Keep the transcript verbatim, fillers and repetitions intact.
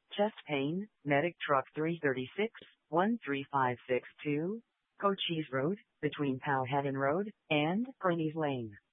Chest pain, medic truck three thirty-six, one three five six two, Cochise Road, between Powhatan Road and Prinny's Lane.